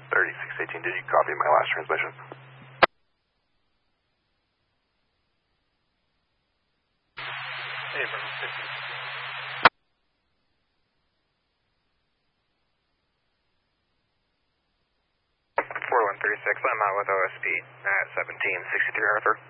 3618, did you copy my last transmission? Abrams 50. 4136, I'm out with OSP at 1763 Arthur.